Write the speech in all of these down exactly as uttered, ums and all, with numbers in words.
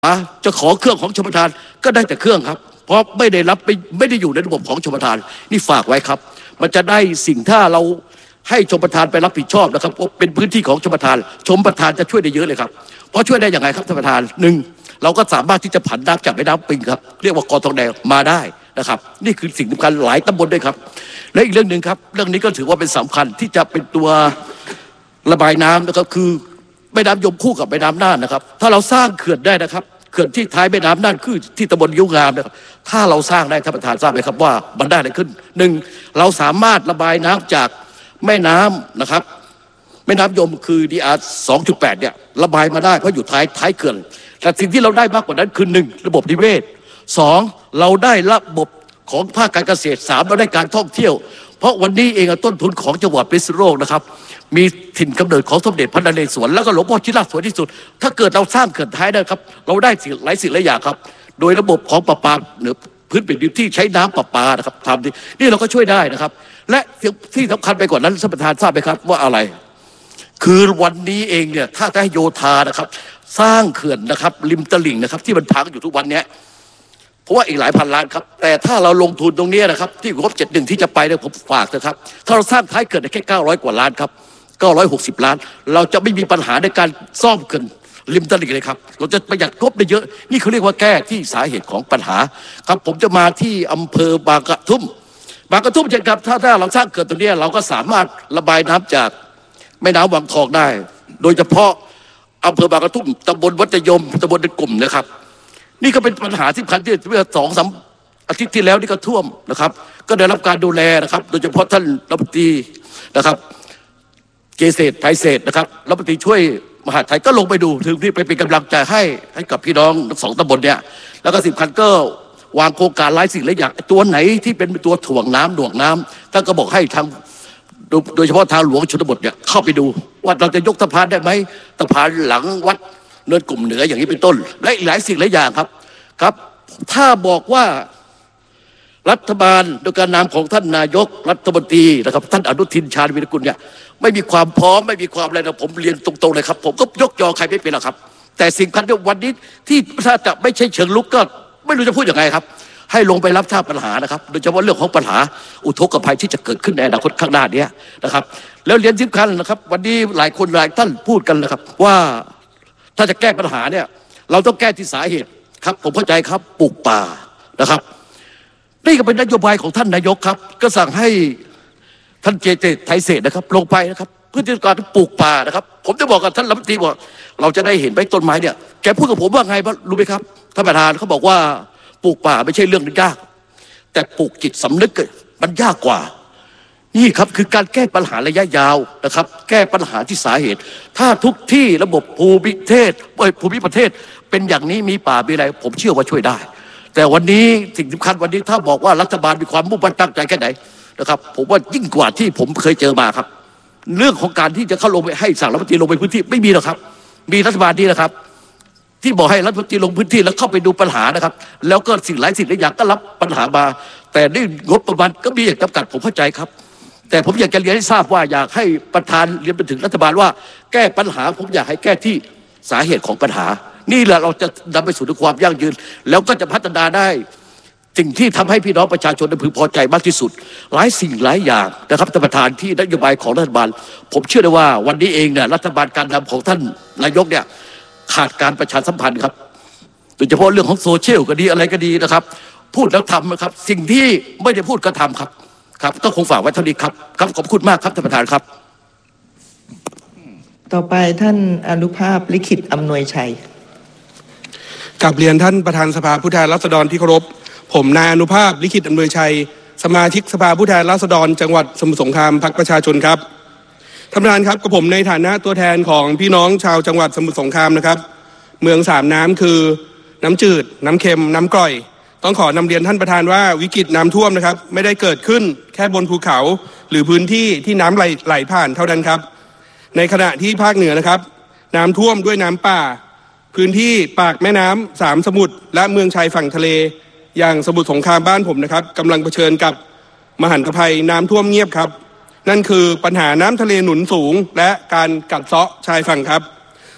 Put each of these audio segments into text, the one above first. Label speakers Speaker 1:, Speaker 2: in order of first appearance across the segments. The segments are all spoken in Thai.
Speaker 1: จะขอเครื่องของชลประทานก็ได้แต่เครื่องครับเพราะไม่ได้รับไม่ไม่ได้อยู่ในระบบของชลประทานนี่ฝากไว้ครับมันจะได้สิ่งถ้าเราให้ชลประทานไปรับผิดชอบนะครับเป็นพื้นที่ของชลประทานชลประทานจะช่วยได้เยอะเลยครับเพราะช่วยได้อย่างไรครับท่านประธานหนึ่งเราก็สามารถที่จะผันน้ำจากแม่น้ำปิงครับเรียกว่ากอทองแดงมาได้นะครับนี่คือสิ่งสำคัญหลายตำบลด้วยครับและอีกเรื่องหนึ่งครับเรื่องนี้ก็ถือว่าเป็นสำคัญที่จะเป็นตัวระบายน้ำนะครับคือแม่น้ำยมคู่กับแม่น้ำน่านนะครับถ้าเราสร้างเขื่อนได้นะครับเขื่อนที่ท้ายแม่น้ำน่านคือที่ตำบลยิ้วงามนะครับถ้าเราสร้างได้ท่านประธานทราบไหมครับว่ามันได้อะไรขึ้นหนึ่งเราสามารถระบายน้ำจากแม่น้ำนะครับแม่น้ำยมคือ ดี อาร์ สองจุดแปด เนี่ยระบายมาได้เพราะอยู่ท้ายท้ายเขื่อนแต่สิ่งที่เราได้มากกว่านั้นคือหนึ่งระบบนิเวศสองเราได้ระบบของภาคการเกษตรสามเราได้การท่องเที่ยวเพราะวันนี้เองต้นทุนของจังหวัดพิษณุโลกนะครับมีถิ่นกำเนิดของสมเด็จพระนเรศวรแล้วก็หลวงพ่อชินราชสวยที่สุดถ้าเกิดเราสร้างเขื่อนท้ายได้ครับเราได้สิ่งหลายสิ่งหลายอย่างครับโดยระบบของประปาเหนือพื้นแผ่นดินที่ใช้น้ำประปานะครับทำนี่เราก็ช่วยได้นะครับและที่สำคัญไปกว่านั้นท่านประธานทราบไหมครับว่าอะไรคือวันนี้เองเนี่ยถ้าจะให้โยธานะครับสร้างเขื่อนนะครับริมตลิ่งนะครับที่มันพังอยู่ทุกวันนี้เพราะว่าอีกหลายพันล้านครับแต่ถ้าเราลงทุนตรงนี้นะครับที่งบเจ็ดหนึ่งที่จะไปเนี่ยผมฝากนะครับถ้าเราสร้างท้ายเขื่อนได้แค่เก้าร้อยกว่าล้านครับเก้าร้อยหกสิบล้านเราจะไม่มีปัญหาในการซ่อมเขื่อนริมตลิ่งเลยครับเราจะประหยัดงบได้เยอะนี่เขาเรียกว่าแก้ที่สาเหตุของปัญหาครับผมจะมาที่อำเภอบางกระทุ่มบางกระทุ่มเช่นครับถ้าถ้าเราสร้างเขื่อนตรงนี้เราก็สามารถระบายน้ำจากแม่น้ำวังทองได้โดยเฉพาะอำเภอบางกระทุ่มตำบลวัดยมตำบลในกลุ่มนะครับนี่ก็เป็นปัญหาที่สำคัญที่เมื่อสองสามอาทิตย์ที่แล้วนี่ก็ท่วมนะครับก็ได้รับการดูแลนะครับโดยเฉพาะท่านรัฐมนตรีนะครับเกษตรไทยเศรษฐ์นะครับรัฐมนตรีช่วยมหาดไทยก็ลงไปดูถึงที่ไปเป็นกำลังใจให้ให้กับพี่น้องทั้งสองตำบลเนี่ยแล้วก็สำคัญก็วางโครงการหลายสิ่งหลายอย่างตัวไหนที่เป็นตัวถ่วงน้ำหน่วงน้ำท่านก็บอกให้ทางโดยเฉพาะทางหลวงชนบทเนี่ยเข้าไปดูว่าเราจะยกสะพานได้ไหมสะพานหลังวัดเนินกลุ่มเหนืออย่างนี้เป็นต้นและหลายสิ่งหลายอย่างครับครับถ้าบอกว่ารัฐบาลโดยการนำของท่านนายกรัฐมนตรีนะครับท่านอนุทินชาญวิรกุลเนี่ยไม่มีความพร้อมไม่มีความอะไรนะผมเรียนตรงๆเลยครับผมก็ยกยอใครไม่เป็นหรอกครับแต่สิ่งสำคัญที่วันนี้ที่ถ้าจะไม่ใช่เชิงลุกก็ไม่รู้จะพูดยังไงครับให้ลงไปรับทราบปัญหานะครับโดยเฉพาะเรื่องของปัญหาอุทกภัยที่จะเกิดขึ้นในอนาคตข้างหน้านี้นะครับแล้วเรียนสำคัญนะครับวันนี้หลายคนหลายท่านพูดกันนะครับว่าถ้าจะแก้ปัญหาเนี่ยเราต้องแก้ที่สาเหตุครับผมเข้าใจครับปลูกป่านะครับนี่ก็เป็นนโยบายของท่านนายกครับก็สั่งให้ท่านเจเจไทยเศรษฐ์นะครับลงไปนะครับเพื่อที่จะการปลูกป่านะครับผมจะบอกกับท่านรัฐมนตรีว่าเราจะได้เห็นใบต้นไม้เนี่ยแกพูดกับผมว่าไงรู้ไหมครับท่านประธานเขาบอกว่าปลูกป่าไม่ใช่เรื่องยากแต่ปลูกจิตสำนึกมันยากกว่านี่ครับคือการแก้ปัญหาระยะยาวนะครับแก้ปัญหาที่สาเหตุถ้าทุกที่ระบบภูมิประเทศภูมิประเทศเป็นอย่างนี้มีป่ามีอะไรผมเชื่อว่าช่วยได้แต่วันนี้สิ่งสำคัญวันนี้ถ้าบอกว่ารัฐบาลมีความมุ่งมั่นตั้งใจแค่ไหนนะครับผมว่ายิ่งกว่าที่ผมเคยเจอมาครับเรื่องของการที่จะเข้าลงไปให้สั่งรัฐมนตรีลงไปพื้นที่ไม่มีหรอกครับมีรัฐบาลนี้นะครับที่บอกให้รัฐมนตรีลงพื้นที่แล้วเข้าไปดูปัญหานะครับแล้วก็สิ่งหลายสิ่งหลายอย่างก็รับปัญหามาแต่นี่งบประมาณก็มีอย่างจำกัดผมเข้าใจครับแต่ผมอยากจะเรียนให้ทราบว่าอยากให้ประธานเรียนไปถึงรัฐบาลว่าแก้ปัญหาผมอยากให้แก้ที่สาเหตุของปัญหานี่แหละเราจะนำไปสู่ความยั่งยืนแล้วก็จะพัฒนาได้สิ่งที่ทำให้พี่น้องประชาชนพึงพอใจมากที่สุดหลายสิ่งหลายอย่างนะครับท่านประธานที่นโยบายของรัฐบาลผมเชื่อได้ว่าวันนี้เองเนี่ยรัฐบาลการนำของท่านนายกเนี่ยขาดการประชาสัมพันธ์ครับโดยเฉพาะเรื่องของโซเชียลก็ดีอะไรก็ดีนะครับพูดแล้วทำนะครับสิ่งที่ไม่ได้พูดก็ทำครับครับก็คงฝากไว้เท่านี้ครับครับขอบคุณมากครับท่านประธานครับ
Speaker 2: ต่อไปท่านอนุภาพลิขิตอำนวยชัย
Speaker 3: กราบเรียนท่านประธานสภาผู้แทนราษฎรที่เคารพผมนายอนุภาพลิขิตอำนวยชัยสมาชิกสภาผู้แทนราษฎรจังหวัดสมุทรสงครามพรรคประชาชนครับท่านประธานครับกับผมในฐานะตัวแทนของพี่น้องชาวจังหวัดสมุทรสงครามนะครับเมืองสามน้ำคือน้ำจืดน้ำเค็มน้ำกร่อยต้องขอนำเรียนท่านประธานว่าวิกฤตน้ำท่วมนะครับไม่ได้เกิดขึ้นแค่บนภูเขาหรือพื้นที่ที่น้ำไหลไหลผ่านเท่านั้นครับในขณะที่ภาคเหนือนะครับน้ำท่วมด้วยน้ำป่าพื้นที่ปากแม่น้ำสามสมุทรและเมืองชายฝั่งทะเลอย่างสมุทรสงครามบ้านผมนะครับกำลังเผชิญกับมหันตภัยน้ำท่วมเงียบครับนั่นคือปัญหาน้ำทะเลหนุนสูงและการกัดเซาะชายฝั่งครับ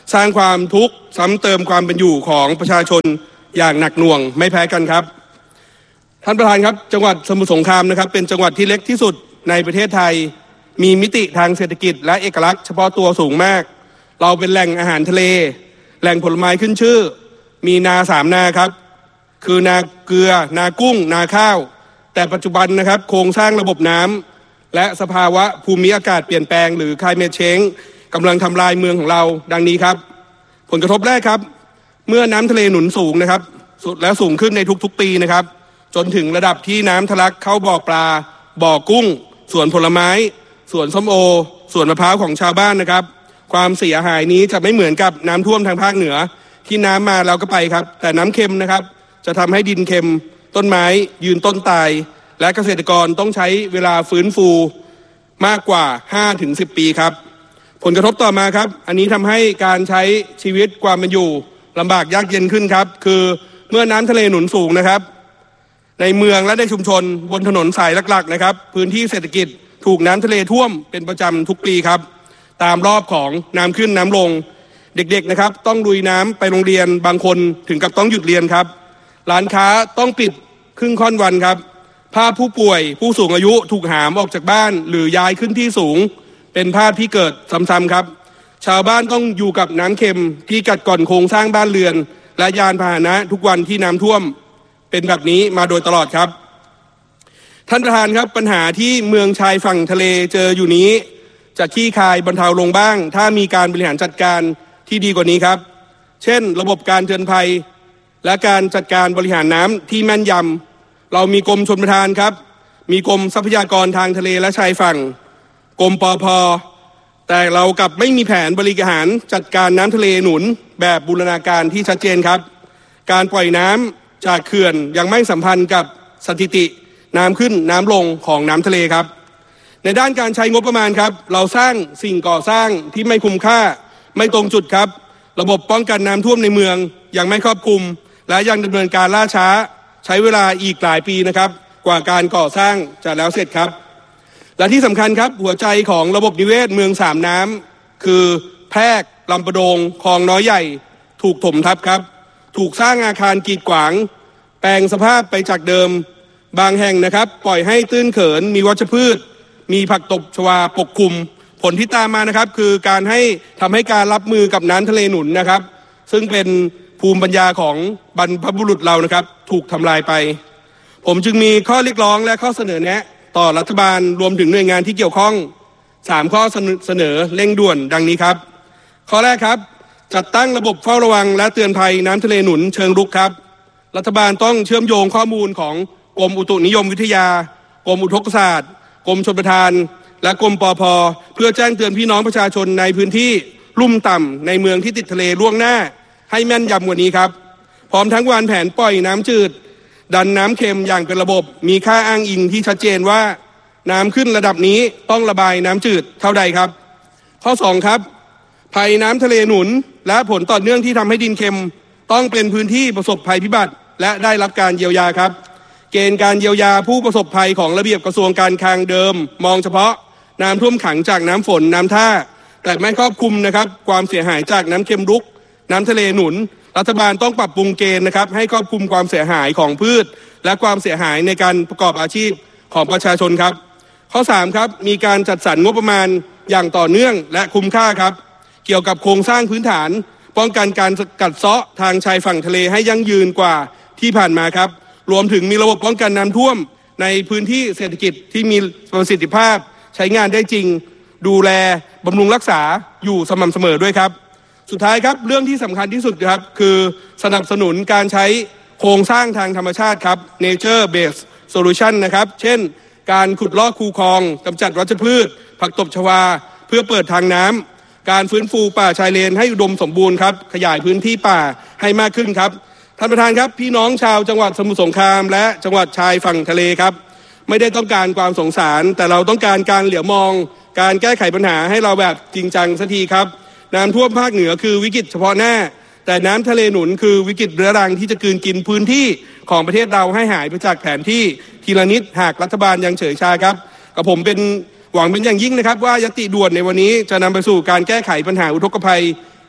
Speaker 3: สร้างความทุกข์ซ้ำเติมความเป็นอยู่ของประชาชนอย่างหนักหน่วงไม่แพ้กันครับท่านประธานครับจังหวัดสมุทรสงครามนะครับเป็นจังหวัดที่เล็กที่สุดในประเทศไทยมีมิติทางเศรษฐกิจและเอกลักษณ์เฉพาะตัวสูงมากเราเป็นแหล่งอาหารทะเลแหล่งผลไม้ขึ้นชื่อมีนาสามนาครับคือนาเกลือนากุ้งนาข้าวแต่ปัจจุบันนะครับโครงสร้างระบบน้ำและสภาวะภูมิอากาศเปลี่ยนแปลงหรือ climate change กำลังทำลายเมืองของเราดังนี้ครับผลกระทบแรกครับเมื่อน้ำทะเลหนุนสูงนะครับและสูงขึ้นในทุกๆปีนะครับจนถึงระดับที่น้ำทะลักเข้าบ่อปลาบ่อกุ้งสวนผลไม้สวนส้มโอสวนมะพร้าวของชาวบ้านนะครับความเสียหายนี้จะไม่เหมือนกับน้ำท่วมทางภาคเหนือที่น้ำมาแล้วก็ไปครับแต่น้ำเค็มนะครับจะทำให้ดินเค็มต้นไม้ยืนต้นตายและเกษตรกรต้องใช้เวลาฟื้นฟูมากกว่า ห้าถึงสิบ ปีครับผลกระทบต่อมาครับอันนี้ทำให้การใช้ชีวิตความเป็นอยู่ลำบากยากเย็นขึ้นครับคือเมื่อน้ำทะเลหนุนสูงนะครับในเมืองและในชุมชนบนถนนสายหลักๆนะครับพื้นที่เศรษฐกิจถูกน้ำทะเลท่วมเป็นประจำทุกปีครับตามรอบของน้ำขึ้นน้ำลงเด็กๆนะครับต้องลุยน้ำไปโรงเรียนบางคนถึงกับต้องหยุดเรียนครับร้านค้าต้องปิดครึ่งค่อนวันครับภาพผู้ป่วยผู้สูงอายุถูกหามออกจากบ้านหรือย้ายขึ้นที่สูงเป็นภาพที่เกิดซ้ำๆครับชาวบ้านต้องอยู่กับน้ำเค็มที่กัดก่อนโครงสร้างบ้านเรือนและยานพาหนะทุกวันที่น้ำท่วมเป็นแบบนี้มาโดยตลอดครับท่านประธานครับปัญหาที่เมืองชายฝั่งทะเลเจออยู่นี้จะคลี่คลายบรรเทาลงบ้างถ้ามีการบริหารจัดการที่ดีกว่านี้ครับเช่นระบบการเตือนภัยและการจัดการบริหารน้ำที่แม่นยำเรามีกรมชลประทานครับมีกรมทรัพยากรทางทะเลและชายฝั่งกรมปภ.แต่เรากลับไม่มีแผนบริหารจัดการน้ำทะเลหนุนแบบบูรณาการที่ชัดเจนครับการปล่อยน้ำจากเขื่อนยังไม่สัมพันธ์กับสถิติน้ำขึ้นน้ำลงของน้ำทะเลครับในด้านการใช้งบประมาณครับเราสร้างสิ่งก่อสร้างที่ไม่คุ้มค่าไม่ตรงจุดครับระบบป้องกันน้ำท่วมในเมืองยังไม่ครอบคลุมและยังดำเนินการล่าช้าใช้เวลาอีกหลายปีนะครับกว่าการก่อสร้างจะแล้วเสร็จครับและที่สำคัญครับหัวใจของระบบนิเวศเมืองสามน้ำคือแพรกลำปะโดงคลองน้อยใหญ่ถูกถมทับครับถูกสร้างอาคารกีดขวางแปลงสภาพไปจากเดิมบางแห่งนะครับปล่อยให้ตื้นเขินมีวัชพืชมีผักตบชวาปกคลุมผลที่ตามมานะครับคือการให้ทำให้การรับมือกับน้ำทะเลหนุนนะครับซึ่งเป็นภูมิปัญญาของบรรพบุรุษเรานะครับถูกทำลายไปผมจึงมีข้อเรียกร้องและข้อเสนอแนะต่อรัฐบาลรวมถึงหน่วยงานที่เกี่ยวข้องสามข้อเสนอเร่งด่วนดังนี้ครับข้อแรกครับจัดตั้งระบบเฝ้าระวังและเตือนภัยน้ำทะเลหนุนเชิงรุกครับรัฐบาลต้องเชื่อมโยงข้อมูลของกรมอุตุนิยมวิทยากรมอุทกศาสตร์กรมชลประทานและกรมปภ.เพื่อแจ้งเตือนพี่น้องประชาชนในพื้นที่ลุ่มต่ำในเมืองที่ติดทะเลล่วงหน้าให้แม่นยำกว่านี้ครับพร้อมทั้งวางแผนปล่อยน้ำจืดดันน้ำเค็มอย่างเป็นระบบมีค่าอ้างอิงที่ชัดเจนว่าน้ำขึ้นระดับนี้ต้องระบายน้ำจืดเท่าใดครับข้อสองครับภัยน้ำทะเลหนุนและผลต่อเนื่องที่ทำให้ดินเค็มต้องเป็นพื้นที่ประสบภัยพิบัติและได้รับการเยียวยาครับเกณฑ์การเยียวยาผู้ประสบภัยของระเบียบกระทรวงการคลังเดิมมองเฉพาะน้ำท่วมขังจากน้ำฝนน้ำท่าแต่ไม่ครอบคลุมนะครับความเสียหายจากน้ำเค็มรุกน้ำทะเลหนุนรัฐบาลต้องปรับปรุงเกณฑ์นะครับให้ครอบคลุมความเสียหายของพืชและความเสียหายในการประกอบอาชีพของประชาชนครับข้อสามครับมีการจัดสรรงบประมาณอย่างต่อเนื่องและคุ้มค่าครับเกี่ยวกับโครงสร้างพื้นฐานป้องกันการกัดเซาะทางชายฝั่งทะเลให้ยั่งยืนกว่าที่ผ่านมาครับรวมถึงมีระบบป้องกันน้ำท่วมในพื้นที่เศรษฐกิจที่มีประสิทธิภาพใช้งานได้จริงดูแลบำรุงรักษาอยู่สม่ำเสมอด้วยครับสุดท้ายครับเรื่องที่สำคัญที่สุดครับคือสนับสนุนการใช้โครงสร้างทางธรรมชาติครับ nature based solution นะครับเช่นการขุดลอกคูคลองกำจัดวัชพืชผักตบชวาเพื่อเปิดทางน้ำการฟื้นฟูป่าชายเลนให้อุดมสมบูรณ์ครับขยายพื้นที่ป่าให้มากขึ้นครับท่านประธานครับพี่น้องชาวจังหวัดสมุทรสงครามและจังหวัดชายฝั่งทะเลครับไม่ได้ต้องการความสงสารแต่เราต้องการการเหลียวมองการแก้ไขปัญหาให้เราแบบจริงจังสักทีครับน้ำท่วมภาคเหนือคือวิกฤตเฉพาะหน้าแต่น้ำทะเลหนุนคือวิกฤตเรื้อรังที่จะกลืนกินพื้นที่ของประเทศเราให้หายไปจากแผนที่ทีละนิดหากรัฐบาลยังเฉยชาครับกับผมเป็นหวังเป็นอย่างยิ่งนะครับว่ายติด่วนในวันนี้จะนำไปสู่การแก้ไขปัญหาอุทกภัย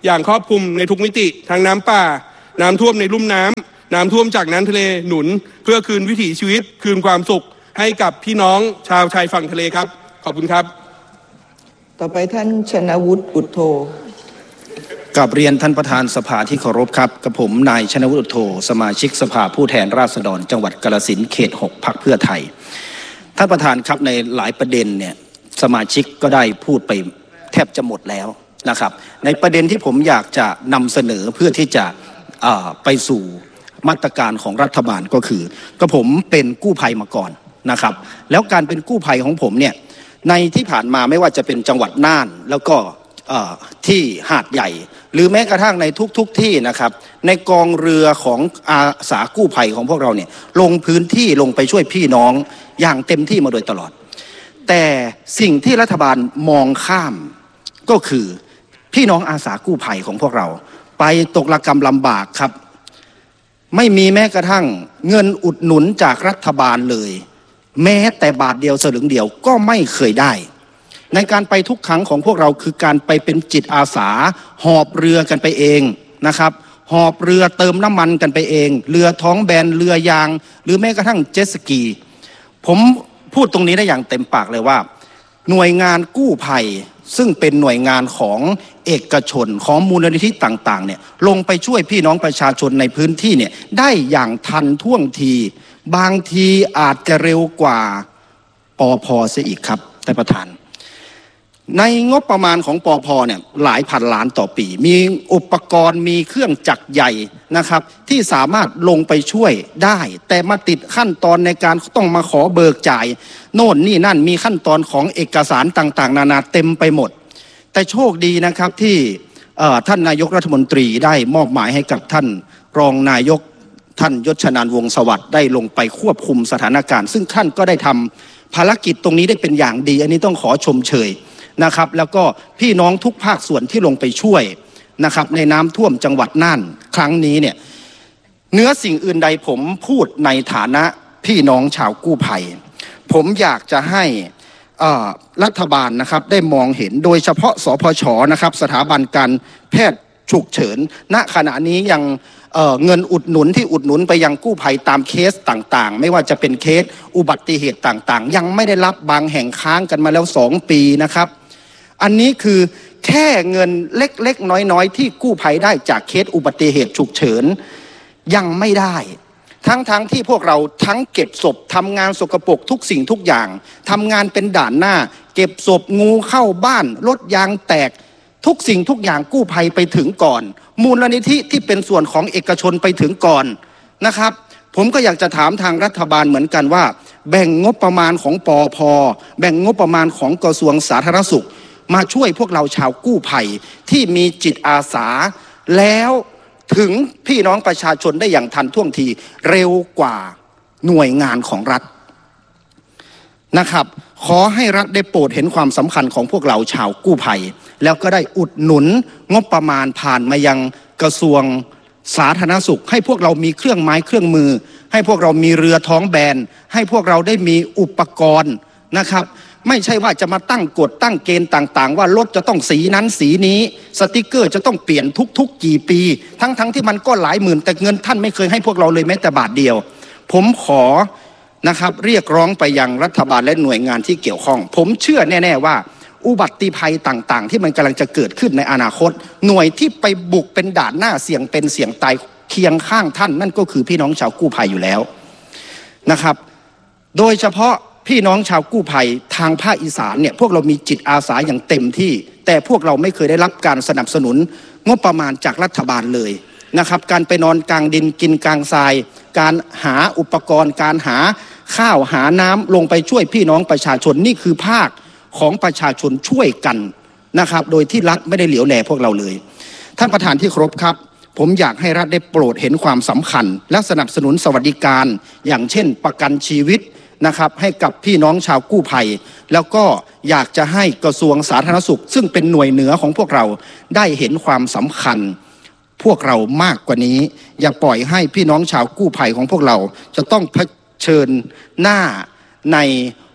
Speaker 3: อย่างครอบคลุมในทุกมิติทั้งน้ำป่าน้ำท่วมในลุ่มน้ำน้ำท่วมจากน้ำทะเลหนุนเพื่อคืนวิถีชีวิตคืนความสุขให้กับพี่น้องชาวชายฝั่งทะเลครับขอบคุณครับ
Speaker 2: ต่อไปท่านชนวุฒิอุทโธ
Speaker 4: กับเรียนท่านประธานสภาที่เคารพครับกับผมนายชนวุฒิอุทโธสมาชิกสภาผู้แทนราษฎรจังหวัดกาฬสินธุ์เขตหกพรรคเพื่อไทยท่านประธานครับในหลายประเด็นเนี่ยสมาชิกก็ได้พูดไปแทบจะหมดแล้วนะครับในประเด็นที่ผมอยากจะนำเสนอเพื่อที่จะไปสู่มาตรการของรัฐบาลก็คือก็ผมเป็นกู้ภัยมาก่อนนะครับแล้วการเป็นกู้ภัยของผมเนี่ยในที่ผ่านมาไม่ว่าจะเป็นจังหวัดน่านแล้วก็ที่หาดใหญ่หรือแม้กระทั่งในทุกๆ ที่นะครับในกองเรือของอาสากู้ภัยของพวกเราเนี่ยลงพื้นที่ลงไปช่วยพี่น้องอย่างเต็มที่มาโดยตลอดแต่สิ่งที่รัฐบาลมองข้ามก็คือพี่น้องอาสากู้ภัยของพวกเราไปตกระกำลำบากครับไม่มีแม้กระทั่งเงินอุดหนุนจากรัฐบาลเลยแม้แต่บาทเดียวสลึงเดียวก็ไม่เคยได้ในการไปทุกครั้งของพวกเราคือการไปเป็นจิตอาสาหอบเรือกันไปเองนะครับหอบเรือเติมน้ำมันกันไปเองเรือท้องแบนเรือยางหรือแม้กระทั่งเจ็ตสกีผมพูดตรงนี้ได้อย่างเต็มปากเลยว่าหน่วยงานกู้ภัยซึ่งเป็นหน่วยงานของเอกชนของมูลนิธิต่างๆเนี่ยลงไปช่วยพี่น้องประชาชนในพื้นที่เนี่ยได้อย่างทันท่วงทีบางทีอาจจะเร็วกว่าปภ.เสียอีกครับท่านประธานในงบประมาณของปภ.เนี่ยหลายพันล้านต่อปีมีอุปกรณ์มีเครื่องจักรใหญ่นะครับที่สามารถลงไปช่วยได้แต่มาติดขั้นตอนในการต้องมาขอเบิกจ่ายโน่นนี่นั่นมีขั้นตอนของเอกสารต่างๆนานาเต็มไปหมดแต่โชคดีนะครับที่ท่านนายกรัฐมนตรีได้มอบหมายให้กับท่านรองนายกท่านยศชนานวงศ์สวัสดิ์ได้ลงไปควบคุมสถานการณ์ซึ่งท่านก็ได้ทำภารกิจตรงนี้ได้เป็นอย่างดีอันนี้ต้องขอชมเชยนะครับแล้วก็พี่น้องทุกภาคส่วนที่ลงไปช่วยนะครับในน้ำท่วมจังหวัดน่านครั้งนี้เนี่ยเนื้อสิ่งอื่นใดผมพูดในฐานะพี่น้องชาวกู้ภัยผมอยากจะให้รัฐบาลนะครับได้มองเห็นโดยเฉพาะสพช.นะครับสถาบันการแพทย์ฉุกเฉินณขณะนี้ยังเอ่อเงินอุดหนุนที่อุดหนุนไปยังกู้ภัยตามเคสต่างๆไม่ว่าจะเป็นเคสอุบัติเหตุต่างๆยังไม่ได้รับบางแห่งค้างกันมาแล้วสองปีนะครับอันนี้คือแค่เงินเล็กๆน้อยๆที่กู้ภัยได้จากเคสอุบัติเหตุฉุกเฉินยังไม่ได้ทั้งๆ ท, ที่พวกเราทั้งเก็บศพทำงานสกปรกทุกสิ่งทุกอย่างทำงานเป็นด่านหน้าเก็บศพงูเข้าบ้านรถยางแตกทุกสิ่งทุกอย่างกู้ภัยไปถึงก่อนมูลนิธิที่เป็นส่วนของเอกชนไปถึงก่อนนะครับผมก็อยากจะถามทางรัฐบาลเหมือนกันว่าแบ่งงบประมาณของปภ.แบ่งงบประมาณของกระทรวงสาธารณสุขมาช่วยพวกเราชาวกู้ภัยที่มีจิตอาสาแล้วถึงพี่น้องประชาชนได้อย่างทันท่วงทีเร็วกว่าหน่วยงานของรัฐนะครับขอให้รัฐได้โปรดเห็นความสำคัญของพวกเราชาวกู้ภัยแล้วก็ได้อุดหนุนงบประมาณผ่านมายังกระทรวงสาธารณสุขให้พวกเรามีเครื่องไม้เครื่องมือให้พวกเรามีเรือท้องแบนให้พวกเราได้มีอุปกรณ์นะครับไม่ใช่ว่าจะมาตั้งกฎตั้งเกณฑ์ต่างๆว่ารถจะต้องสีนั้นสีนี้สติกเกอร์จะต้องเปลี่ยนทุกๆกี่ปีทั้งๆ ท, ที่มันก็หลายหมื่นแต่เงินท่านไม่เคยให้พวกเราเลยแม้แต่บาทเดียวผมขอนะครับเรียกร้องไปยังรัฐบาลและหน่วยงานที่เกี่ยวข้องผมเชื่อแน่ๆว่าอุบัติภัยต่างๆที่มันกำลังจะเกิดขึ้นในอนาคตหน่วยที่ไปบุกเป็นด่านหน้าเสี่ยงเป็นเสี่ยงตายเคียงข้างท่านนั่นก็คือพี่น้องชาวกู้ภัยอยู่แล้วนะครับโดยเฉพาะพี่น้องชาวกู้ภัยทางภาคอีสานเนี่ยพวกเรามีจิตอาสาอย่างเต็มที่แต่พวกเราไม่เคยได้รับการสนับสนุนงบประมาณจากรัฐบาลเลยนะครับการไปนอนกลางดินกินกลางทรายการหาอุปกรณ์การหาข้าวหาน้ำลงไปช่วยพี่น้องประชาชนนี่คือภาคของประชาชนช่วยกันนะครับโดยที่รัฐไม่ได้เหลียวแลพวกเราเลยท่านประธานที่เคารพครับผมอยากให้รัฐได้โปรดเห็นความสำคัญและสนับสนุนสวัสดิการอย่างเช่นประกันชีวิตนะครับให้กับพี่น้องชาวกู้ภัยแล้วก็อยากจะให้กระทรวงสาธารณสุขซึ่งเป็นหน่วยเหนือของพวกเราได้เห็นความสำคัญพวกเรามากกว่านี้อย่าปล่อยให้พี่น้องชาวกู้ภัยของพวกเราจะต้องเผชิญหน้าใน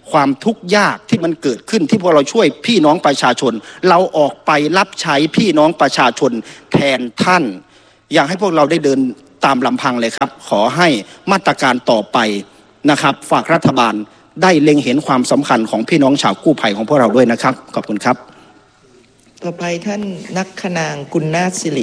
Speaker 4: ความทุกข์ยากที่มันเกิดขึ้นที่พวกเราช่วยพี่น้องประชาชนเราออกไปรับใช้พี่น้องประชาชนแทนท่านอยากให้พวกเราได้เดินตามลำพังเลยครับขอให้มาตรการต่อไปนะครับฝากรัฐบาลได้เล็งเห็นความสำคัญของพี่น้องชาวกู้ภัยของพวกเราด้วยนะครับขอบคุณครับ
Speaker 2: ต่อไปท่านนักขนางกุลนาถสิริ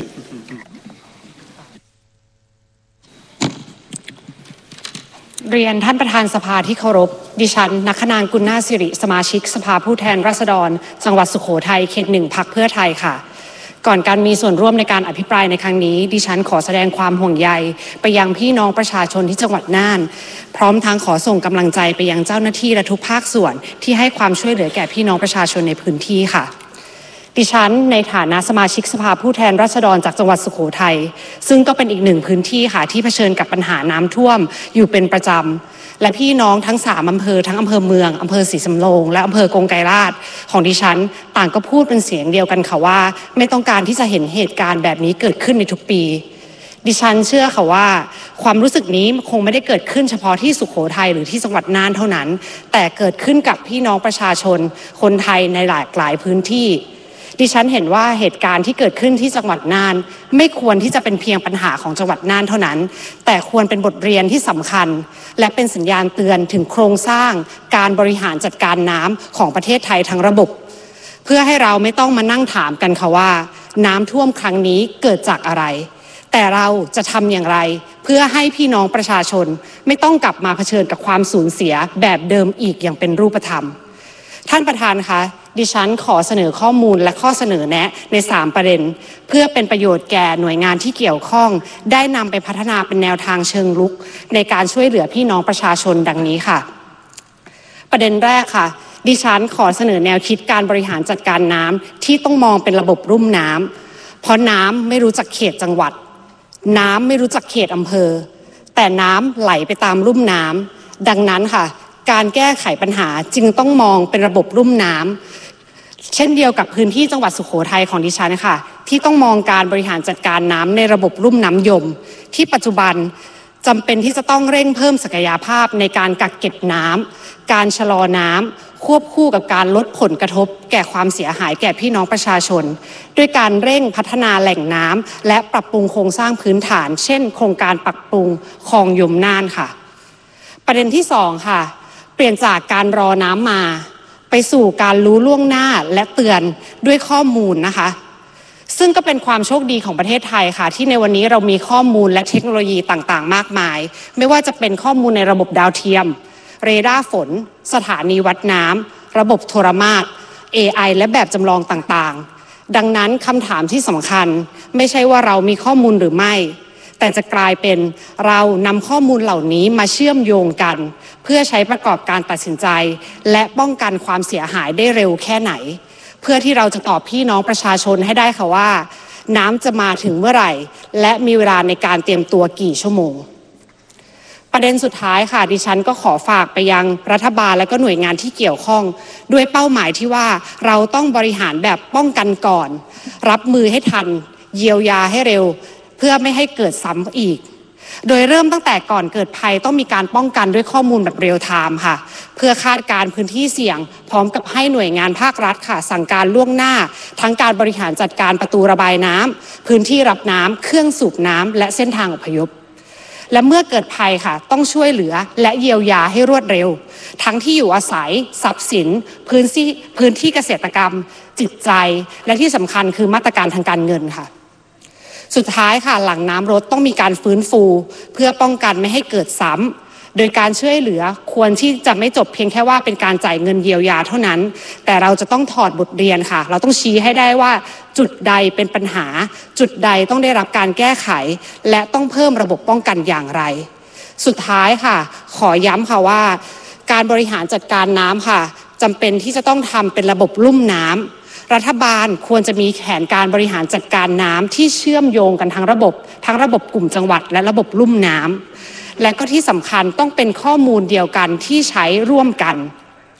Speaker 5: เรียนท่านประธานสภาที่เคารพดิฉันนักขนางกุลนาถสิริสมาชิกสภาผู้แทนราษฎรจังหวัดสุโขทัยเขตหนึ่งพรรคเพื่อไทยค่ะก่อนการมีส่วนร่วมในการอภิปรายในครั้งนี้ดิฉันขอแสดงความห่วงใยไปยังพี่น้องประชาชนที่จังหวัดน่านพร้อมทั้งขอส่งกำลังใจไปยังเจ้าหน้าที่และทุกภาคส่วนที่ให้ความช่วยเหลือแก่พี่น้องประชาชนในพื้นที่ค่ะดิฉันในฐานะสมาชิกสภาผู้แทนราษฎรจากจังหวัดสุโขทัยซึ่งก็เป็นอีกหนึ่งพื้นที่ค่ะที่เผชิญกับปัญหาน้ำท่วมอยู่เป็นประจำและพี่น้องทั้งสามอำเภอทั้งอำเภอเมืองอำเภอศรีสำโรงและอำเภอกงไกรลาษฎร์ของดิฉันต่างก็พูดเป็นเสียงเดียวกันค่ะว่าไม่ต้องการที่จะเห็นเหตุการณ์แบบนี้เกิดขึ้นในทุกปีดิฉันเชื่อค่ะว่าความรู้สึกนี้คงไม่ได้เกิดขึ้นเฉพาะที่สุโขทัยหรือที่จังหวัดน่านเท่านั้นแต่เกิดขึ้นกับพี่น้องประชาชนคนไทยในหลากหลายพื้นที่ดิฉันเห็นว่าเหตุการณ์ที่เกิดขึ้นที่จังหวัดน่านไม่ควรที่จะเป็นเพียงปัญหาของจังหวัดน่านเท่านั้นแต่ควรเป็นบทเรียนที่สำคัญและเป็นสัญญาณเตือนถึงโครงสร้างการบริหารจัดการน้ำของประเทศไทยทั้งระบบเพื่อให้เราไม่ต้องมานั่งถามกันค่ะว่าน้ำท่วมครั้งนี้เกิดจากอะไรแต่เราจะทำอย่างไรเพื่อให้พี่น้องประชาชนไม่ต้องกลับมาเผชิญกับความสูญเสียแบบเดิมอีกอย่างเป็นรูปธรรมท่านประธานคะดิฉันขอเสนอข้อมูลและข้อเสนอแนะในสามประเด็นเพื่อเป็นประโยชน์แก่หน่วยงานที่เกี่ยวข้องได้นำไปพัฒนาเป็นแนวทางเชิงรุกในการช่วยเหลือพี่น้องประชาชนดังนี้ค่ะประเด็นแรกค่ะดิฉันขอเสนอแนวคิดการบริหารจัดการน้ำที่ต้องมองเป็นระบบลุ่มน้ำเพราะน้ำไม่รู้จักเขตจังหวัดน้ำไม่รู้จักเขตอำเภอแต่น้ำไหลไปตามลุ่มน้ำดังนั้นค่ะการแก้ไขปัญหาจึงต้องมองเป็นระบบลุ่มน้ำเช่นเดียวกับพื้นที่จังหวัดสุโขทัยของดิฉันค่ะที่ต้องมองการบริหารจัดการน้ำในระบบลุ่มน้ำยมที่ปัจจุบันจำเป็นที่จะต้องเร่งเพิ่มศักยภาพในการกักเก็บน้ำการชะลอน้ำควบคู่กับการลดผลกระทบแก่ความเสียหายแก่พี่น้องประชาชนด้วยการเร่งพัฒนาแหล่งน้ำและปรับปรุงโครงสร้างพื้นฐานเช่นโครงการปรับปรุงคลองยมน่านค่ะประเด็นที่สองค่ะเปลี่ยนจากการรอน้ำมาไปสู่การรู้ล่วงหน้าและเตือนด้วยข้อมูลนะคะซึ่งก็เป็นความโชคดีของประเทศไทยค่ะที่ในวันนี้เรามีข้อมูลและเทคโนโลยีต่างๆมากมายไม่ว่าจะเป็นข้อมูลในระบบดาวเทียมเรดาร์ฝนสถานีวัดน้ำระบบโทรมาตร เอ ไอ และแบบจำลองต่างๆดังนั้นคำถามที่สำคัญไม่ใช่ว่าเรามีข้อมูลหรือไม่แต่จะกลายเป็นเรานำข้อมูลเหล่านี้มาเชื่อมโยงกันเพื่อใช้ประกอบการตัดสินใจและป้องกันความเสียหายได้เร็วแค่ไหนเพื่อที่เราจะตอบพี่น้องประชาชนให้ได้ค่ะว่าน้ำจะมาถึงเมื่อไหร่และมีเวลาในการเตรียมตัวกี่ชั่วโมงประเด็นสุดท้ายค่ะดิฉันก็ขอฝากไปยังรัฐบาลและก็หน่วยงานที่เกี่ยวข้องด้วยเป้าหมายที่ว่าเราต้องบริหารแบบป้องกันก่อนรับมือให้ทันเยียวยาให้เร็วเพื่อไม่ให้เกิดซ้ำอีกโดยเริ่มตั้งแต่ก่อนเกิดภัยต้องมีการป้องกันด้วยข้อมูลแบบเรียลไทม์ค่ะเพื่อคาดการณ์พื้นที่เสี่ยงพร้อมกับให้หน่วยงานภาครัฐค่ะสั่งการล่วงหน้าทั้งการบริหารจัดการประตูระบายน้ำพื้นที่รับน้ำเครื่องสูบน้ำและเส้นทางอพยพและเมื่อเกิดภัยค่ะต้องช่วยเหลือและเยียวยาให้รวดเร็วทั้งที่อยู่อาศัยทรัพย์สินพื้นที่พื้นที่เกษตรกรรมจิตใจและที่สำคัญคือมาตรการทางการเงินค่ะสุดท้ายค่ะหลังน้ำลดต้องมีการฟื้นฟูเพื่อป้องกันไม่ให้เกิดซ้ำโดยการช่วยเหลือควรที่จะไม่จบเพียงแค่ว่าเป็นการจ่ายเงินเยียวยาเท่านั้นแต่เราจะต้องถอดบทเรียนค่ะเราต้องชี้ให้ได้ว่าจุดใดเป็นปัญหาจุดใดต้องได้รับการแก้ไขและต้องเพิ่มระบบป้องกันอย่างไรสุดท้ายค่ะขอย้ำค่ะว่าการบริหารจัดการน้ำค่ะจำเป็นที่จะต้องทำเป็นระบบลุ่มน้ำรัฐบาลควรจะมีแผนการบริหารจัดการน้ำที่เชื่อมโยงกันทั้งระบบทั้งระบบกลุ่มจังหวัดและระบบลุ่มน้ำและก็ที่สำคัญต้องเป็นข้อมูลเดียวกันที่ใช้ร่วมกัน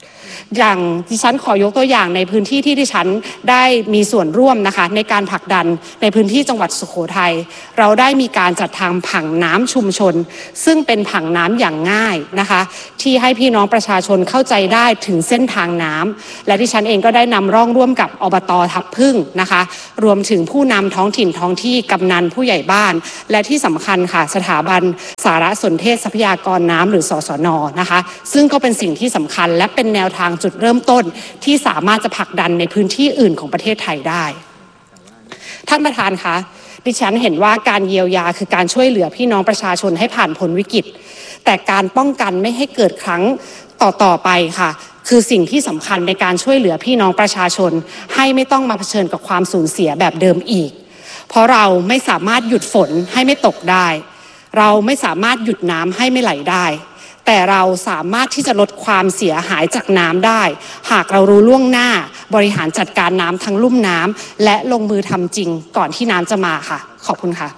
Speaker 5: อย่างดิฉันขอยกตัวอย่างในพื้นที่ที่ดิฉันได้มีส่วนร่วมนะคะในการผลักดันในพื้นที่จังหวัดสุโขทัยเราได้มีการจัดทำผังน้ำชุมชนซึ่งเป็นผังน้ำอย่างง่ายนะคะที่ให้พี่น้องประชาชนเข้าใจได้ถึงเส้นทางน้ำและดิฉันเองก็ได้นำร่องร่วมกับอบต.ทับพึ่งนะคะรวมถึงผู้นำท้องถิ่นท้องที่กำนันผู้ใหญ่บ้านและที่สำคัญค่ะสถาบันสารสนเทศทรัพยากรน้ำหรือสสน.นะคะซึ่งก็เป็นสิ่งที่สำคัญและเป็นแนวทางจุดเริ่มต้นที่สามารถจะผลักดันในพื้นที่อื่นของประเทศไทยได้ท่านประธานคะดิฉันเห็นว่าการเยียวยาคือการช่วยเหลือพี่น้องประชาชนให้ผ่านพ้นวิกฤตแต่การป้องกันไม่ให้เกิดครั้งต่อๆไปค่ะคือสิ่งที่สำคัญในการช่วยเหลือพี่น้องประชาชนให้ไม่ต้องมาเผชิญกับความสูญเสียแบบเดิมอีกเพราะเราไม่สามารถหยุดฝนให้ไม่ตกได้เราไม่สามารถหยุดน้ำให้ไม่ไหลได้แต่เราสามารถที่จะลดความเสียหายจากน้ำได้หากเรารู้ล่วงหน้าบริหารจัดการน้ำทั้งลุ่มน้ำและลงมือทำจริงก่อนที่น้ำจะมาค่ะขอบคุณค่ะ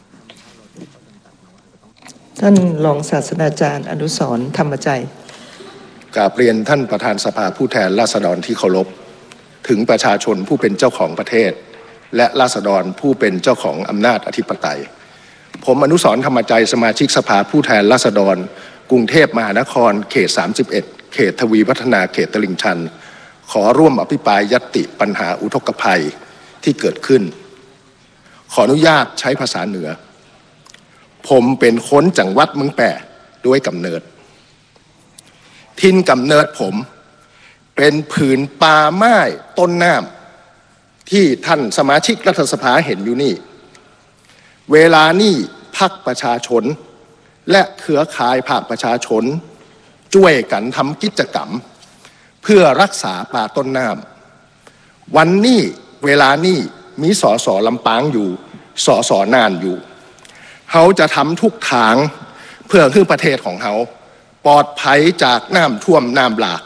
Speaker 2: ท่านรองศาสตราจารย์อนุสรณ์ธรรมใจ
Speaker 6: กราบเรียนท่านประธานสภาผู้แทนราษฎรที่เคารพถึงประชาชนผู้เป็นเจ้าของประเทศและราษฎรผู้เป็นเจ้าของอำนาจอธิปไตยผมอนุสรณ์ธรรมใจสมาชิกสภาผู้แทนราษฎรกรุงเทพมหานครเขตสามสิบเอ็ดเขตทวีวัฒนาเขตตลิ่งชันขอร่วมอภิปรายญัตติปัญหาอุทกภัยที่เกิดขึ้นขออนุญาตใช้ภาษาเหนือผมเป็นคนจังหวัดเมืองแปะด้วยกำเนิดทินกำเนิดผมเป็นผืนป่าไม้ต้นน้ำที่ท่านสมาชิกรัฐสภาเห็นอยู่นี่เวลานี้พรรคประชาชนและเครือข่ายภาคประชาชนช่วยกันทำกิจกรรมเพื่อรักษาป่าต้นน้ำวันนี้เวลานี้มีสสลำปางอยู่สสน่านอยู่เขาจะทำทุกทางเพื่อให้ประเทศของเขาปลอดภัยจากน้ำท่วมน้ำหลาก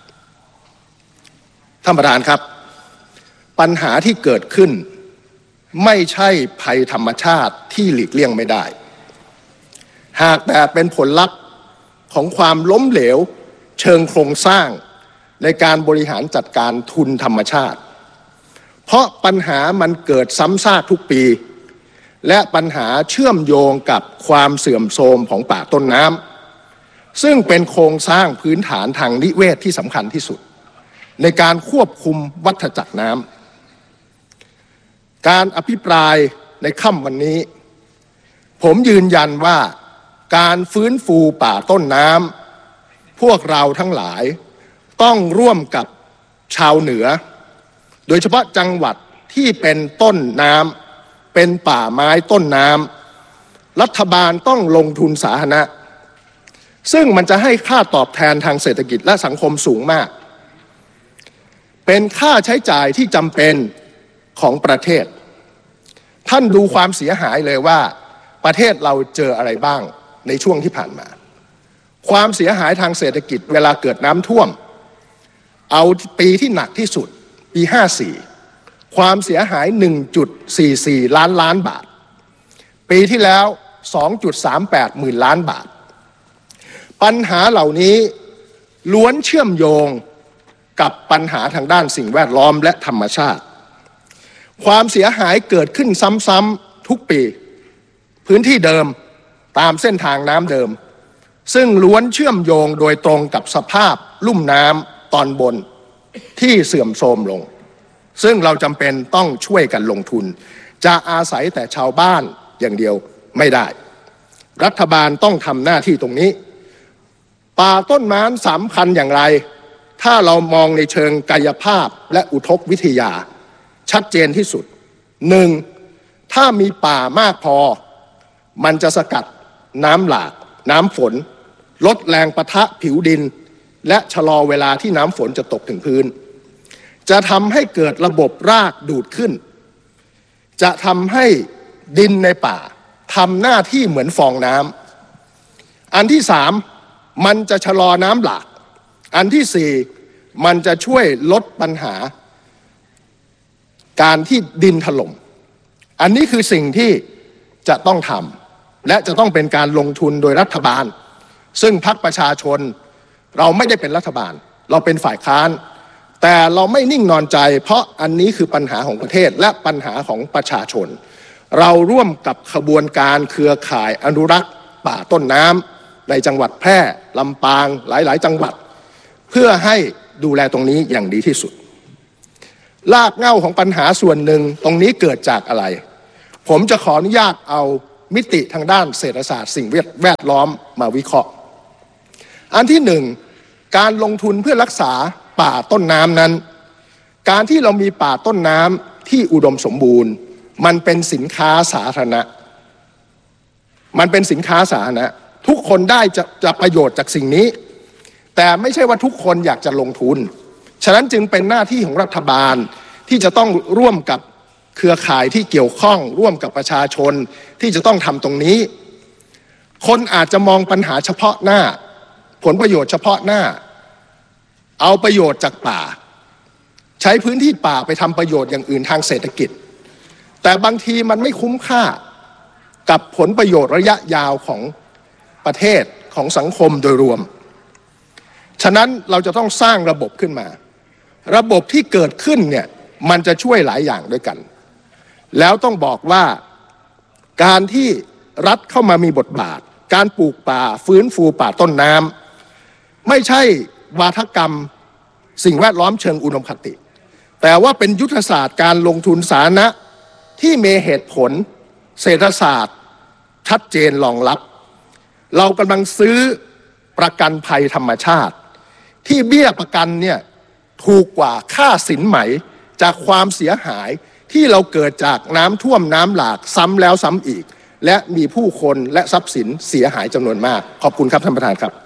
Speaker 6: ท่านประธานครับปัญหาที่เกิดขึ้นไม่ใช่ภัยธรรมชาติที่หลีกเลี่ยงไม่ได้หากแต่เป็นผลลัพธ์ของความล้มเหลวเชิงโครงสร้างในการบริหารจัดการทุนธรรมชาติเพราะปัญหามันเกิดซ้ำซากทุกปีและปัญหาเชื่อมโยงกับความเสื่อมโทรมของป่าต้นน้ำซึ่งเป็นโครงสร้างพื้นฐานทางนิเวศที่สำคัญที่สุดในการควบคุมวัฏจักรน้ำการอภิปรายในค่ำวันนี้ผมยืนยันว่าการฟื้นฟูป่าต้นน้ำพวกเราทั้งหลายต้องร่วมกับชาวเหนือโดยเฉพาะจังหวัดที่เป็นต้นน้ำเป็นป่าไม้ต้นน้ำรัฐบาลต้องลงทุนสาธารณะซึ่งมันจะให้ค่าตอบแทนทางเศรษฐกิจและสังคมสูงมากเป็นค่าใช้จ่ายที่จำเป็นของประเทศท่านดูความเสียหายเลยว่าประเทศเราเจออะไรบ้างในช่วงที่ผ่านมาความเสียหายทางเศรษฐกิจเวลาเกิดน้ำท่วมเอาปีที่หนักที่สุดปีห้าสี่ความเสียหาย หนึ่งจุดสี่สี่ ล้านล้านบาทปีที่แล้ว สองจุดสามแปด หมื่นล้านบาทปัญหาเหล่านี้ล้วนเชื่อมโยงกับปัญหาทางด้านสิ่งแวดล้อมและธรรมชาติความเสียหายเกิดขึ้นซ้ำๆทุกปีพื้นที่เดิมตามเส้นทางน้ำเดิมซึ่งล้วนเชื่อมโยงโดยตรงกับสภาพลุ่มน้ำตอนบนที่เสื่อมโทรมลงซึ่งเราจำเป็นต้องช่วยกันลงทุนจะอาศัยแต่ชาวบ้านอย่างเดียวไม่ได้รัฐบาลต้องทำหน้าที่ตรงนี้ป่าต้นไม้สำคัญอย่างไรถ้าเรามองในเชิงกายภาพและอุทกวิทยาชัดเจนที่สุดหนึ่งถ้ามีป่ามากพอมันจะสกัดน้ำหลากน้ำฝนลดแรงปะทะผิวดินและชะลอเวลาที่น้ำฝนจะตกถึงพื้นจะทำให้เกิดระบบรากดูดขึ้นจะทำให้ดินในป่าทำหน้าที่เหมือนฟองน้ำอันที่สามมันจะชะลอน้ำหลากอันที่สี่มันจะช่วยลดปัญหาการที่ดินถล่มอันนี้คือสิ่งที่จะต้องทำและจะต้องเป็นการลงทุนโดยรัฐบาลซึ่งพรรคประชาชนเราไม่ได้เป็นรัฐบาลเราเป็นฝ่ายค้านแต่เราไม่นิ่งนอนใจเพราะอันนี้คือปัญหาของประเทศและปัญหาของประชาชนเราร่วมกับขบวนการเครือข่ายอนุรักษ์ป่าต้นน้ำในจังหวัดแพร่ลำปางหลายๆจังหวัดเพื่อให้ดูแลตรงนี้อย่างดีที่สุดรากเหง้าของปัญหาส่วนหนึ่งตรงนี้เกิดจากอะไรผมจะขออนุญาตเอามิติทางด้านเศรษฐศาสตร์สิ่งแวดล้อมมาวิเคราะห์อันที่หนึ่งการลงทุนเพื่อรักษาป่าต้นน้ำนั้นการที่เรามีป่าต้นน้ำที่อุดมสมบูรณ์มันเป็นสินค้าสาธารณะมันเป็นสินค้าสาธารณะทุกคนได้จะจะประโยชน์จากสิ่งนี้แต่ไม่ใช่ว่าทุกคนอยากจะลงทุนฉะนั้นจึงเป็นหน้าที่ของรัฐบาลที่จะต้องร่วมกับเครือข่ายที่เกี่ยวข้องร่วมกับประชาชนที่จะต้องทำตรงนี้คนอาจจะมองปัญหาเฉพาะหน้าผลประโยชน์เฉพาะหน้าเอาประโยชน์จากป่าใช้พื้นที่ป่าไปทำประโยชน์อย่างอื่นทางเศรษฐกิจแต่บางทีมันไม่คุ้มค่ากับผลประโยชน์ระยะยาวของประเทศของสังคมโดยรวมฉะนั้นเราจะต้องสร้างระบบขึ้นมาระบบที่เกิดขึ้นเนี่ยมันจะช่วยหลายอย่างด้วยกันแล้วต้องบอกว่าการที่รัฐเข้ามามีบทบาทการปลูกป่าฟื้นฟูป่าต้นน้ำไม่ใช่วาทกรรมสิ่งแวดล้อมเชิงอุดมคติแต่ว่าเป็นยุทธศาสตร์การลงทุนสาธารณะที่มีเหตุผลเศรษฐศาสตร์ชัดเจนรองรับเรากำลังซื้อประกันภัยธรรมชาติที่เบี้ยประกันเนี่ยถูกกว่าค่าสินไหมจากความเสียหายที่เราเกิดจากน้ำท่วมน้ำหลากซ้ำแล้วซ้ำอีกและมีผู้คนและทรัพย์สินเสียหายจำนวนมากขอบคุณครับท่านประธานครับ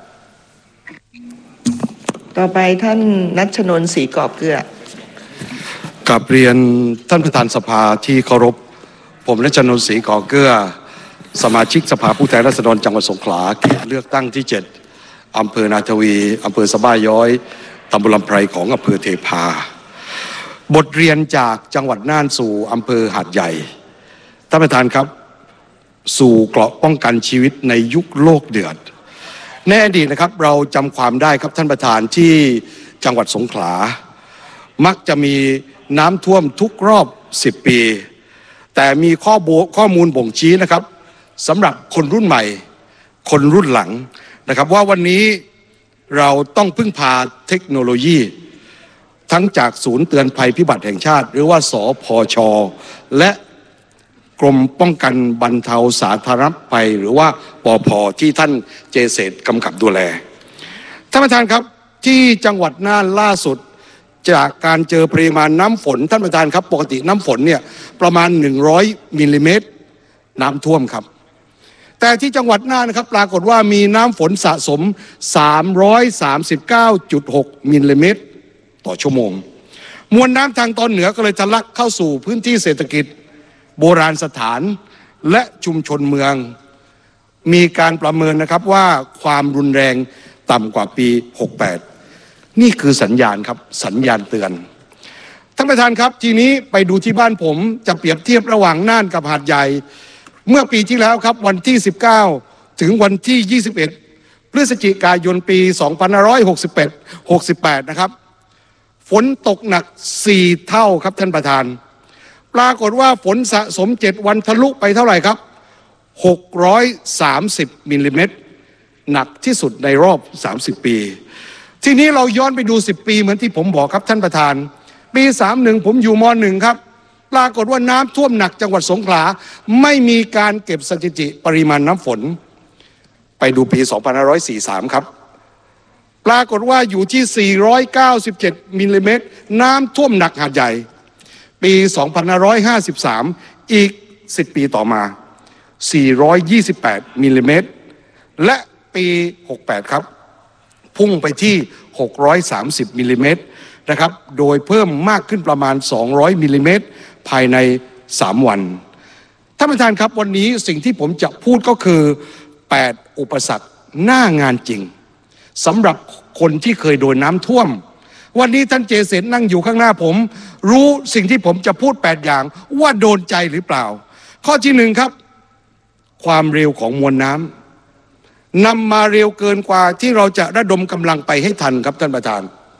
Speaker 2: ต่อไปท่านณัชนนท์ศรีกอบเกลือ
Speaker 7: กราบเรียนท่านประธานสภาที่เคารพผมณัชนนท์ศรีกอบเกลือสมาชิกสภาผู้แทนราษฎรจังหวัดสงขลาเขตเลือกตั้งที่เจ็ดอำเภอนาทวีอำเภอสะบ้าย้อยตำบลลำไพรของอำเภอเทพาบทเรียนจากจังหวัดน่านสู่อำเภอหาดใหญ่ท่านประธานครับสู่เกราะป้องกันชีวิตในยุคโลกเดือดในอดีตนะครับเราจำความได้ครับท่านประธานที่จังหวัดสงขลามักจะมีน้ำท่วมทุกรอบสิบปีแต่มีข้อข้อมูลบ่งชี้นะครับสำหรับคนรุ่นใหม่คนรุ่นหลังนะครับว่าวันนี้เราต้องพึ่งพาเทคโนโลยีทั้งจากศูนย์เตือนภัยพิบัติแห่งชาติหรือว่าสพช.และกรมป้องกันบรรเทาสาธารณภัยหรือว่าปพ.ที่ท่านเจเศษกำกับดูแลท่านประธานครับที่จังหวัดน่านล่าสุดจากการเจอปริมาณน้ำฝนท่านประธานครับปกติน้ำฝนเนี่ยประมาณหนึ่งร้อยมิลลิเมตรน้ำท่วมครับแต่ที่จังหวัดน่านนะครับปรากฏว่ามีน้ำฝนสะสมสามร้อยสามสิบเก้าจุดหกมิลลิเมตรต่อชั่วโมงมวลน้ำทางตอนเหนือก็เลยทะลักเข้าสู่พื้นที่เศรษฐกิจโบราณสถานและชุมชนเมืองมีการประเมินนะครับว่าความรุนแรงต่ำกว่าปีหกสิบแปดนี่คือสัญญาณครับสัญญาณเตือนท่านประธานครับทีนี้ไปดูที่บ้านผมจะเปรียบเทียบระหว่างน่านกับหาดใหญ่เมื่อปีที่แล้วครับวันที่สิบเก้าถึงวันที่ยี่สิบเอ็ดพฤศจิกายนปีสองพันห้าร้อยหกสิบแปด หกสิบแปดนะครับฝนตกหนักสี่เท่าครับท่านประธานปรากฏว่าฝนสะสมเจ็ดวันทะลุไปเท่าไหร่ครับหกร้อยสามสิบมิลลิเมตรหนักที่สุดในรอบสามสิบปีทีนี้เราย้อนไปดูสิบปีเหมือนที่ผมบอกครับท่านประธานปีสามสิบเอ็ดผมอยู่มหนึ่งครับปรากฏว่าน้ำท่วมหนักจังหวัดสงขลาไม่มีการเก็บสถิติปริมาณน้ำฝนไปดูปีสองพันห้าร้อยสี่สิบสามครับปรากฏว่าอยู่ที่สี่ร้อยเก้าสิบเจ็ดมิลลิเมตรน้ำท่วมหนักหาดใหญ่ปีสองพันห้าร้อยห้าสิบสามอีกสิบปีต่อมาสี่ร้อยยี่สิบแปดมิลลิเมตรและปีหกสิบแปดครับพุ่งไปที่หกร้อยสามสิบมิลลิเมตรนะครับโดยเพิ่มมากขึ้นประมาณสองร้อยมิลลิเมตรภายในสามวันท่านประธานครับวันนี้สิ่งที่ผมจะพูดก็คือแปดอุปสรรคหน้างานจริงสำหรับคนที่เคยโดนน้ำท่วมวันนี้ท่านเจเสนนั่งอยู่ข้างหน้าผมรู้สิ่งที่ผมจะพูดแปดอย่างว่าโดนใจหรือเปล่าข้อที่หนึ่งครับความเร็วของมวลน้ำนำมาเร็วเกินกว่าที่เราจะระดมกำลังไปให้ทันครับท่านประธาน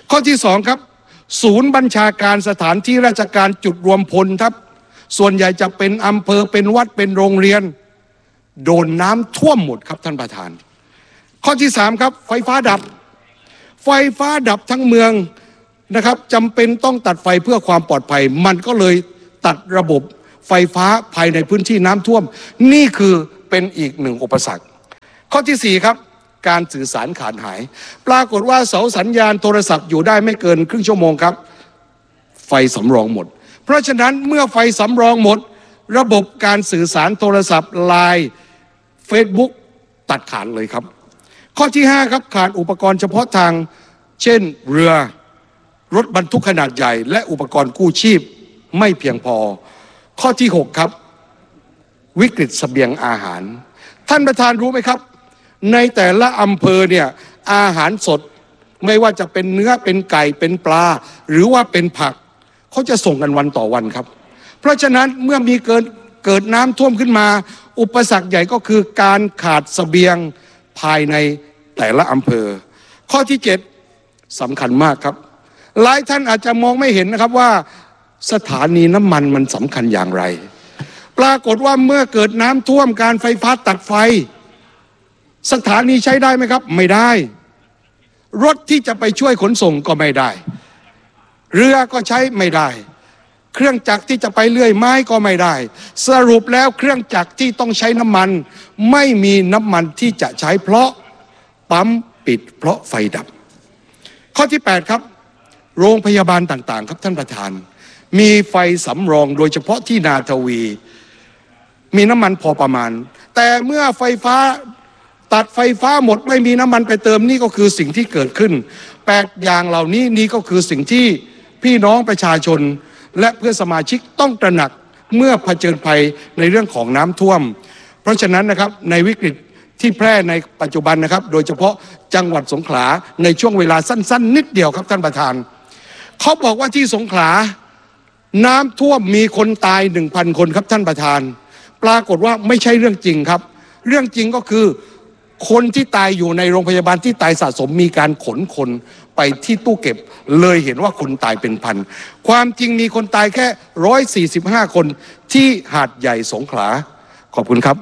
Speaker 3: ข้อที่สองครับศูนย์บัญชาการสถานที่ราชการจุดรวมพลครับส่วนใหญ่จะเป็นอำเภอเป็นวัดเป็นโรงเรียนโดนน้ำท่วมหมดครับท่านประธานข้อที่สามครับไฟฟ้าดับไฟฟ้าดับทั้งเมืองนะครับจำเป็นต้องตัดไฟเพื่อความปลอดภัยมันก็เลยตัดระบบไฟฟ้าภายในพื้นที่น้ำท่วมนี่คือเป็นอีกหนึ่งอุปสรรคข้อที่สี่ครับการสื่อสารขาดหายปรากฏว่าเสาสัญญาณโทรศัพท์อยู่ได้ไม่เกินครึ่งชั่วโมงครับไฟสำรองหมดเพราะฉะนั้นเมื่อไฟสำรองหมดระบบการสื่อสารโทรศัพท์ไลน์เฟซบุ๊กตัดขาดเลยครับข้อที่ห้าครับขาดอุปกรณ์เฉพาะทางเช่นเรือรถบรรทุกขนาดใหญ่และอุปกรณ์กู้ชีพไม่เพียงพอข้อที่หกครับวิกฤตเสบียงอาหารท่านประธานรู้ไหมครับในแต่ละอำเภอเนี่ยอาหารสดไม่ว่าจะเป็นเนื้อเป็นไก่เป็นปลาหรือว่าเป็นผักเขาจะส่งกันวันต่อวันครับเพราะฉะนั้นเมื่อมีเกิดเกิดน้ำท่วมขึ้นมาอุปสรรคใหญ่ก็คือการขาดเสบียงภายในแต่ละอำเภอข้อที่เจ็ดสำคัญมากครับหลายท่านอาจจะมองไม่เห็นนะครับว่าสถานีน้ำมันมันสำคัญอย่างไรปรากฏว่าเมื่อเกิดน้ำท่วมการไฟฟ้าตัดไฟสถานีใช้ได้ไหมครับไม่ได้รถที่จะไปช่วยขนส่งก็ไม่ได้เรือก็ใช้ไม่ได้เครื่องจักรที่จะไปเลื่อยไม้ก็ไม่ได้สรุปแล้วเครื่องจักรที่ต้องใช้น้ำมันไม่มีน้ำมันที่จะใช้เพราะปั๊มปิดเพราะไฟดับข้อที่แปดครับโรงพยาบาลต่างๆครับท่านประธานมีไฟสำรองโดยเฉพาะที่นาทวีมีน้ำมันพอประมาณแต่เมื่อไฟฟ้าตัดไฟฟ้าหมดไม่มีน้ำมันไปเติมนี่ก็คือสิ่งที่เกิดขึ้นแปดอย่างเหล่านี้นี่ก็คือสิ่งที่พี่น้องประชาชนและเพื่อนสมาชิกต้องตระหนักเมื่อเผชิญภัยในเรื่องของน้ำท่วมเพราะฉะนั้นนะครับในวิกฤตที่แพร่ในปัจจุบันนะครับโดยเฉพาะจังหวัดสงขลาในช่วงเวลาสั้นๆนิดเดียวครับท่านประธานเขาบอกว่าที่สงขลาน้ำท่วมมีคนตาย หนึ่งพัน คนครับท่านประธานปรากฏว่าไม่ใช่เรื่องจริงครับเรื่องจริงก็คือคนที่ตายอยู่ในโรงพยาบาลที่ตายสะสมมีการขนคนไปที่ตู้เก็บเลยเห็นว่าคนตายเป็นพันความจริงมีคนตายแค่หนึ่งร้อยสี่สิบห้าคนที่หาดใหญ่สงขลาขอบคุณครับ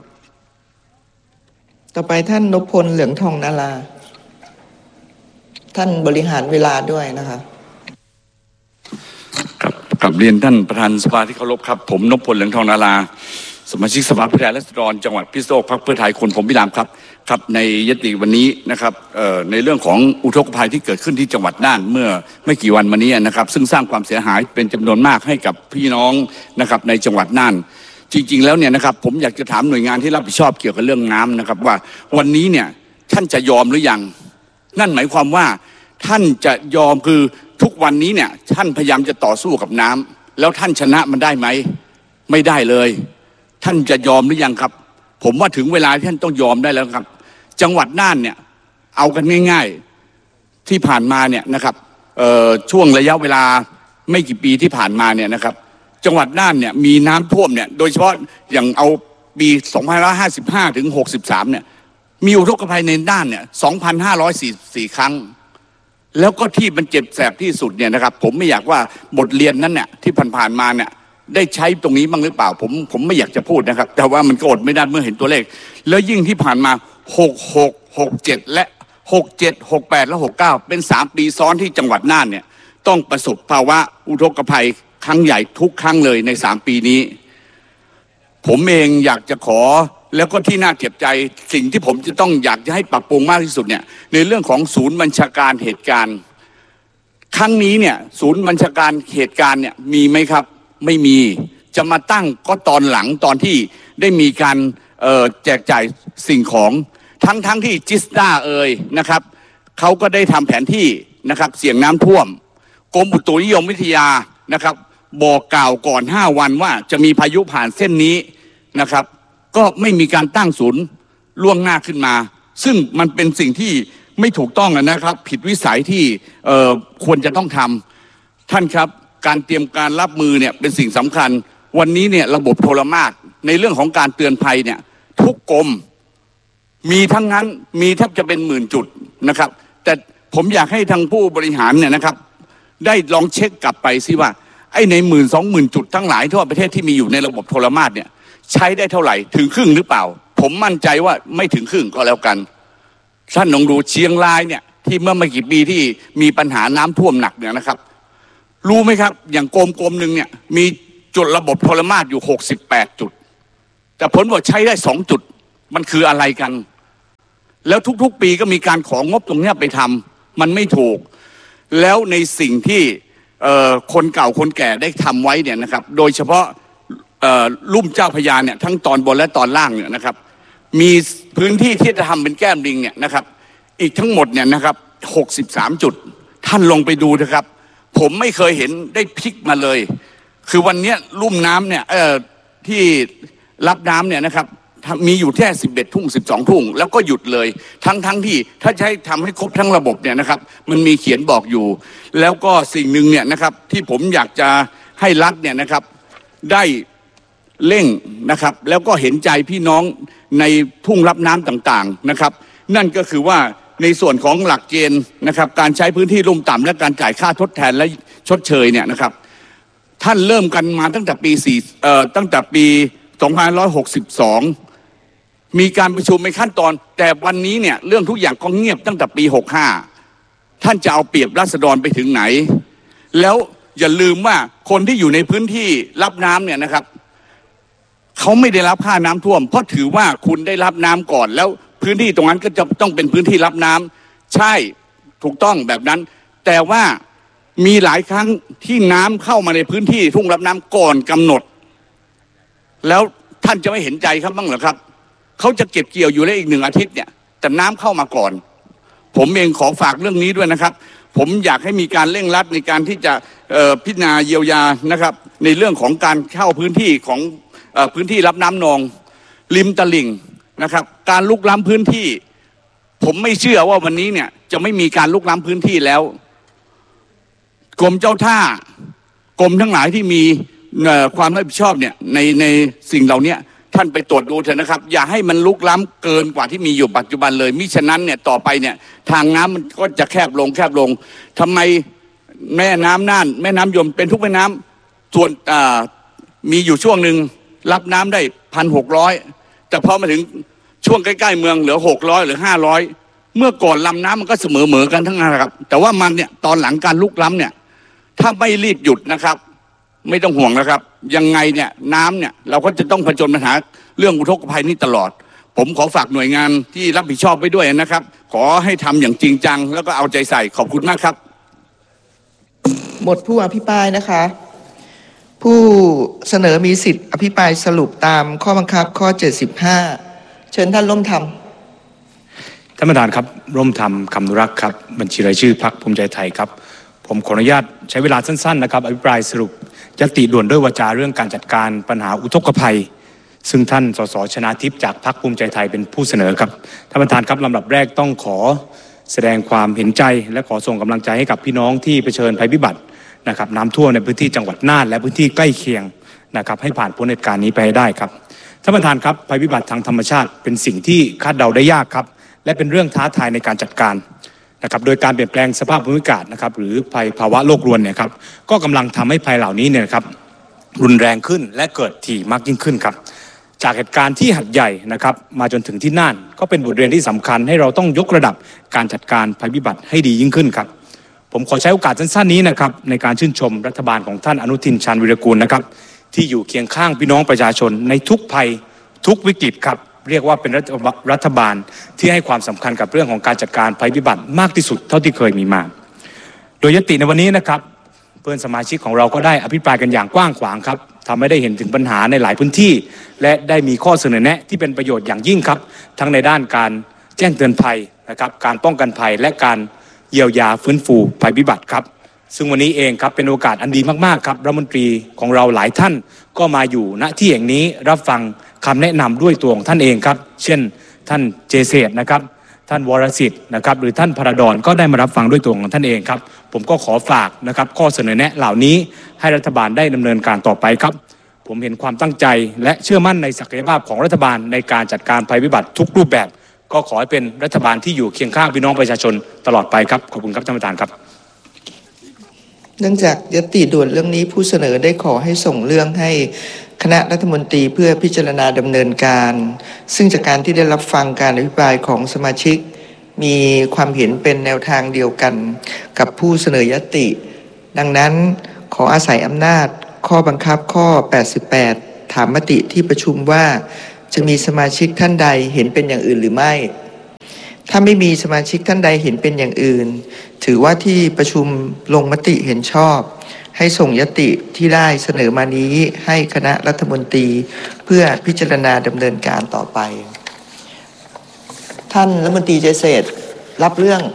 Speaker 2: ต่อไปท่านนพพลเหลืองทองนาราท่านบริหารเวลาด้วยนะคะ
Speaker 8: ครับกลับเรียนท่านประธานสภาที่เคารพครับผมนพพลเหลืองทองนาราสมาชิกสภาผู้แทนราษฎรจังหวัดพิษณุโลกพรรคเพื่อไทยคนผมพิรามครับครับในยติวันนี้นะครับในเรื่องของอุทกภัยที่เกิดขึ้นที่จังหวัดน่านเมื่อไม่กี่วันมานี้นะครับซึ่งสร้างความเสียหายเป็นจำนวนมากให้กับพี่น้องนะครับในจังหวัดน่านจริงๆแล้วเนี่ยนะครับผมอยากจะถามหน่วยงานที่รับผิดชอบเกี่ยวกับเรื่องน้ำนะครับว่าวันนี้เนี่ยท่านจะยอมหรือยังนั่นหมายความว่าท่านจะยอมคือทุกวันนี้เนี่ยท่านพยายามจะต่อสู้กับน้ำแล้วท่านชนะมันได้ไหมไม่ได้เลยท่านจะยอมหรือยังครับผมว่าถึงเวลาที่ท่านต้องยอมได้แล้วครับจังหวัดน่านเนี่ยเอากันง่ายๆที่ผ่านมาเนี่ยนะครับช่วงระยะเวลาไม่กี่ปีที่ผ่านมาเนี่ยนะครับจังหวัดน่านเนี่ยมีน้ำท่วมเนี่ยโดยเฉพาะอย่างเอาปีสองพันห้าร้อยห้าสิบห้าถึงหกสิบสามเนี่ยมีอุทกภัยในน่านเนี่ยสองพันห้าร้อยสี่สิบสี่ครั้งแล้วก็ที่มันเจ็บแสบที่สุดเนี่ยนะครับผมไม่อยากว่าบทเรียนนั้นเนี่ยที่ผ่านๆมาเนี่ยได้ใช้ตรงนี้บ้างหรือเปล่าผมผมไม่อยากจะพูดนะครับแต่ว่ามันก็อดไม่ได้เมื่อเห็นตัวเลขแล้วยิ่งที่ผ่านมาหก หก หก เจ็ดและหก เจ็ด หก แปดและหก เก้าเป็นสามปีซ้อนที่จังหวัดน่านเนี่ยต้องประสบภาวะอุทกภัยครั้งใหญ่ทุกครั้งเลยในสามปีนี้ผมเองอยากจะขอแล้วก็ที่น่าเจ็บใจสิ่งที่ผมจะต้องอยากจะให้ปรับปรุงมากที่สุดเนี่ยในเรื่องของศูนย์บัญชาการเหตุการณ์ครั้งนี้เนี่ยศูนย์บัญชาการเหตุการณ์เนี่ยมีไหมครับไม่มีจะมาตั้งก็ตอนหลังตอนที่ได้มีการแจกจ่ายสิ่งของทั้งทั้งที่จิสตาเอ่ยนะครับเขาก็ได้ทำแผนที่นะครับเสี่ยงน้ำท่วมกรมอุตุนิยมวิทยานะครับบอกกล่าวก่อนห้าวันว่าจะมีพายุผ่านเส้นนี้นะครับก็ไม่มีการตั้งศูนย์ล่วงหน้าขึ้นมาซึ่งมันเป็นสิ่งที่ไม่ถูกต้องนะครับผิดวิสัยที่ควรจะต้องทำท่านครับการเตรียมการรับมือเนี่ยเป็นสิ่งสำคัญวันนี้เนี่ยระบบโทรมาศในเรื่องของการเตือนภัยเนี่ยทุกกรมมีทั้งนั้นมีแทบจะเป็นหมื่นจุดนะครับแต่ผมอยากให้ทางผู้บริหารเนี่ยนะครับได้ลองเช็คกลับไปซิว่าไอ้ในหมื่นสองหมื่นจุดทั้งหลายทั่วประเทศที่มีอยู่ในระบบโทรมาศเนี่ยใช้ได้เท่าไหร่ถึงครึ่งหรือเปล่าผมมั่นใจว่าไม่ถึงครึ่งก็แล้วกันท่านลองดูเชียงรายเนี่ยที่เมื่อไม่กี่ปีที่มีปัญหาน้ำท่วมหนักเนี่ยนะครับรู้ไหมครับอย่างกรมกรมหนึ่งเนี่ยมีจุดระบบโทรมาศอยู่หกสิบแปดจุดแต่ผลว่าใช้ได้สองจุดมันคืออะไรกันแล้วทุกๆปีก็มีการของงบตรงนี้ไปทำมันไม่ถูกแล้วในสิ่งที่คนเก่าคนแก่ได้ทำไว้เนี่ยนะครับโดยเฉพาะลุ่มเจ้าพระยาเนี่ยทั้งตอนบนและตอนล่างเนี่ยนะครับมีพื้นที่ที่จะทำเป็นแก้มลิงเนี่ยนะครับอีกทั้งหมดเนี่ยนะครับหกสิบสามจุดท่านลงไปดูนะครับผมไม่เคยเห็นได้พลิกมาเลยคือวันนี้ลุ่มน้ำเนี่ยเอ่อที่รับน้ำเนี่ยนะครับมีอยู่แค่สิบเอ็ดทุ่งสิบสองทุ่งแล้วก็หยุดเลยทั้งทั้งที่ถ้าใช้ทำให้ครบทั้งระบบเนี่ยนะครับมันมีเขียนบอกอยู่แล้วก็สิ่งหนึ่งเนี่ยนะครับที่ผมอยากจะให้รัฐเนี่ยนะครับได้เร่งนะครับแล้วก็เห็นใจพี่น้องในทุ่งรับน้ำต่างๆนะครับนั่นก็คือว่าในส่วนของหลักเกณฑ์นะครับการใช้พื้นที่ลุ่มต่ำและการจ่ายค่าทดแทนและชดเชยเนี่ยนะครับท่านเริ่มกันมาตั้งแต่ปีสี่เอ่อตั้งแต่ปีสองพันห้าร้อยหกสิบสองมีการประชุมในขั้นตอนแต่วันนี้เนี่ยเรื่องทุกอย่างก็เงียบตั้งแต่ปีหกห้าท่านจะเอาเปรียบราษฎรไปถึงไหนแล้วอย่าลืมว่าคนที่อยู่ในพื้นที่รับน้ำเนี่ยนะครับเขาไม่ได้รับค่าน้ำท่วมเพราะถือว่าคุณได้รับน้ำก่อนแล้วพื้นที่ตรงนั้นก็จะต้องเป็นพื้นที่รับน้ำใช่ถูกต้องแบบนั้นแต่ว่ามีหลายครั้งที่น้ำเข้ามาในพื้นที่ทุ่งรับน้ำก่อนกำหนดแล้วท่านจะไม่เห็นใจครับบ้างเหรอครับเขาจะเก็บเกี่ยวอยู่ได้อีกหนึ่งอาทิตย์เนี่ยแต่น้ำเข้ามาก่อนผมเองขอฝากเรื่องนี้ด้วยนะครับผมอยากให้มีการเร่งรัดในการที่จะพิจารณาเยียวยานะครับในเรื่องของการเข้าพื้นที่ของพื้นที่รับน้ำนองริมตลิ่งนะครับการลุกล้ำพื้นที่ผมไม่เชื่อว่าวันนี้เนี่ยจะไม่มีการลุกล้ำพื้นที่แล้วกรมเจ้าท่ากรมทั้งหลายที่มีความรับผิดชอบเนี่ยในในสิ่งเหล่านี้ท่านไปตรวจดูเถอะนะครับอย่าให้มันลุกล้ำเกินกว่าที่มีอยู่ปัจจุบันเลยมิฉะนั้นเนี่ยต่อไปเนี่ยทางน้ำมันก็จะแคบลงแคบลงทำไมแม่น้ำน่านแม่น้ำยมเป็นทุกแม่น้ำส่วนมีอยู่ช่วงหนึ่งรับน้ำได้พันหกร้อยแต่พอมาถึงช่วงใกล้ๆเมืองเหลือหกร้อยหรือห้าร้อยเมื่อก่อนลำน้ำมันก็เสมอเหมือกันทั้งนั้นครับแต่ว่ามันเนี่ยตอนหลังการลุกล้ำเนี่ยถ้าไม่รีบหยุดนะครับไม่ต้องห่วงนะครับยังไงเนี่ยน้ำเนี่ยเราก็จะต้องผจญปัญหาเรื่องอุทกภัยนี้ตลอดผมขอฝากหน่วยงานที่รับผิดชอบไปด้วยนะครับขอให้ทำอย่างจริงจังแล้วก็เอาใจใส่ขอบคุณมากครับ
Speaker 2: หมดผู้อภิปรายนะคะผู้เสนอมีสิทธิ์อภิปรายสรุปตามข้อบังคับข้อเจ็ดสิบห้าเชิญท่านร่วมธรรม
Speaker 9: ท่านประธานครับร่วมธรรมคำนุรักษ์ครับบัญชีรายชื่อพรรคภูมิใจไทยครับผมขออนุญาตใช้เวลาสั้นๆนะครับอภิปรายสรุปญัตติด่วนด้วยวาจาเรื่องการจัดการปัญหาอุทกภัยซึ่งท่านสสชนาทิพย์จากพรรคภูมิใจไทยเป็นผู้เสนอครับท่านประธานครับลำดับแรกต้องขอแสดงความเห็นใจและขอส่งกำลังใจให้กับพี่น้องที่เผชิญภัยพิบัตินะครับน้ำท่วมในพื้นที่จังหวัดน่านและพื้นที่ใกล้เคียงนะครับให้ผ่านพ้นเหตุการณ์นี้ไปให้ได้ครับท่านประธานครับภัยพิบัติทางธรรมชาติเป็นสิ่งที่คาดเดาได้ยากครับและเป็นเรื่องท้าทายในการจัดการนะครับโดยการเปลี่ยนแปลงสภาพภูมิอากาศนะครับหรือภัยภาวะโลกรวนเนี่ยครับก็กำลังทำให้ภัยเหล่านี้เนี่ยครับรุนแรงขึ้นและเกิดถี่มากยิ่งขึ้นครับจากเหตุการณ์ที่หัดใหญ่นะครับมาจนถึงที่น่านก็เป็นบทเรียนที่สำคัญให้เราต้องยกระดับการจัดการภัยพิบัติให้ดียิ่งขึ้นครับผมขอใช้โอกาสสั้นๆนี้นะครับในการชื่นชมรัฐบาลของท่านอนุทินชาญวิรากูลนะครับที่อยู่เคียงข้างพี่น้องประชาชนในทุกภัยทุกวิกฤตครับเรียกว่าเป็นรัฐบาลที่ให้ความสำคัญกับเรื่องของการจัดการภัยพิบัติมากที่สุดเท่าที่เคยมีมาโดยญัตติในวันนี้นะครับเพื่อนสมาชิกของเราก็ได้อภิปรายกันอย่างกว้างขวางครับทำให้ได้เห็นถึงปัญหาในหลายพื้นที่และได้มีข้อเสนอแนะที่เป็นประโยชน์อย่างยิ่งครับทั้งในด้านการแจ้งเตือนภัยนะครับการป้องกันภัยและการเยียวยาฟื้นฟูภัยพิบัติครับซึ่งวันนี้เองครับเป็นโอกาสอันดีมากๆครับรัฐมนตรีของเราหลายท่านก็มาอยู่ณที่แห่งนี้รับฟังคำแนะนำด้วยตัวของท่านเองครับเช่นท่านเจเศษนะครับท่านวรสิทธิ์นะครับหรือท่านพระดอนก็ได้มารับฟังด้วยตัวของท่านเองครับผมก็ขอฝากนะครับข้อเสนอแนะเหล่านี้ให้รัฐบาลได้ดำเนินการต่อไปครับผมเห็นความตั้งใจและเชื่อมั่นในศักยภาพของรัฐบาลในการจัดการภัยพิบัติทุกรูปแบบก็ขอให้เป็นรัฐบาลที่อยู่เคียงข้างพี่น้องประชาชนตลอดไปครับขอบคุณครับท่านประธานครับ
Speaker 2: เนื่องจากยติด่วนเรื่องนี้ผู้เสนอได้ขอให้ส่งเรื่องให้คณะรัฐมนตรีเพื่อพิจารณาดำเนินการซึ่งจากการที่ได้รับฟังการอภิปรายของสมาชิกมีความเห็นเป็นแนวทางเดียวกันกับผู้เสนอยติดังนั้นขออาศัยอำนาจข้อบังคับข้อแปดสิบแปดถามมติที่ประชุมว่าจะมีสมาชิกท่านใดเห็นเป็นอย่างอื่นหรือไม่ถ้าไม่มีสมาชิกท่านใดเห็นเป็นอย่างอื่นถือว่าที่ประชุมลงมติเห็นชอบให้ส่งยติที่ได้เสนอมานี้ให้คณะรัฐมนตรีเพื่อพิจารณาดำเนินการต่อไปท่านรัฐมนตรีเจษฎร์รับเรื่อง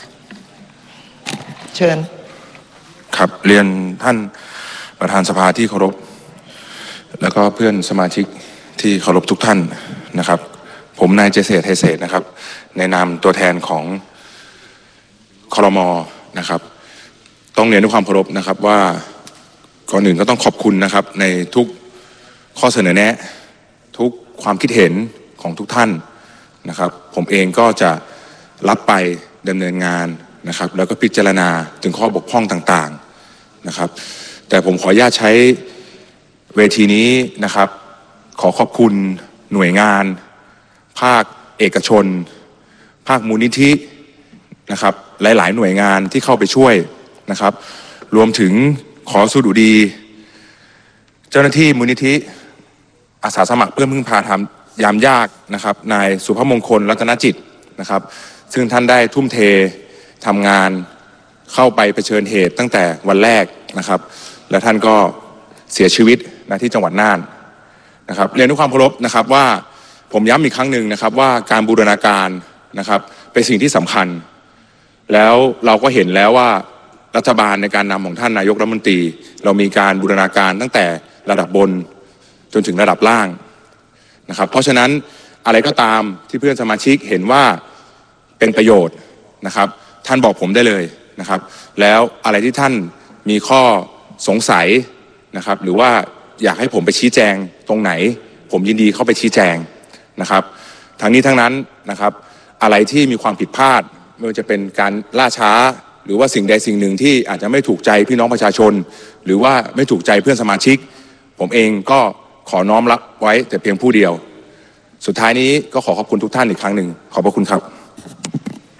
Speaker 2: เชิญ
Speaker 10: ครับเรียนท่านประธานสภาที่เคารพแล้วก็เพื่อนสมาชิกที่เคารพทุกท่านนะครับผมนายเจษฎร์ไทยเศรษฐ์นะครับในนามตัวแทนของครม.นะครับต้องเรียนด้วยความเคารพนะครับว่าก่อนอื่นก็ต้องขอบคุณนะครับในทุกข้อเสนอแนะทุกความคิดเห็นของทุกท่านนะครับผมเองก็จะรับไปดำเนินงานนะครับแล้วก็พิจารณาถึงข้อบกพร่องต่างๆนะครับแต่ผมขออนุญาตใช้เวทีนี้นะครับขอขอบคุณหน่วยงานภาคเอกชนภาคมูลนิธินะครับหลายๆหน่วยงานที่เข้าไปช่วยนะครับรวมถึงขอสุดุดีเจ้าหน้าที่มูลนิธิอาสาสมัครเพื่อพึ่งพาธรรมยามยากนะครับนายสุภมงคลรัตนจิตนะครับซึ่งท่านได้ทุ่มเททำงานเข้าไปเผชิญเหตุตั้งแต่วันแรกนะครับและท่านก็เสียชีวิตณที่จังหวัดน่านนะครับเรียนด้วยความเคารพนะครับว่าผมย้ำอีกครั้งหนึ่งนะครับว่าการบูรณาการนะครับเป็นสิ่งที่สำคัญแล้วเราก็เห็นแล้วว่ารัฐบาลในการนำของท่านนายกรัฐมนตรีเรามีการบูรณาการตั้งแต่ระดับบนจนถึงระดับล่างนะครับเพราะฉะนั้นอะไรก็ตามที่เพื่อนสมาชิกเห็นว่าเป็นประโยชน์นะครับท่านบอกผมได้เลยนะครับแล้วอะไรที่ท่านมีข้อสงสัยนะครับหรือว่าอยากให้ผมไปชี้แจงตรงไหนผมยินดีเข้าไปชี้แจงนะครับทั้งนี้ทั้งนั้นนะครับอะไรที่มีความผิดพลาดไม่ว่าจะเป็นการล่าช้าหรือว่าสิ่งใดสิ่งหนึ่งที่อาจจะไม่ถูกใจพี่น้องประชาชนหรือว่าไม่ถูกใจเพื่อนสมาชิกผมเองก็ขอน้อมรับไว้แต่เพียงผู้เดียวสุดท้ายนี้ก็ขอขอบคุณทุกท่านอีกครั้งหนึ่งขอบพระคุณครับ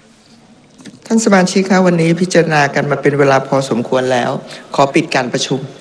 Speaker 2: ท่านสมาชิกครับวันนี้พิจารณากันมาเป็นเวลาพอสมควรแล้วขอปิดการประชุม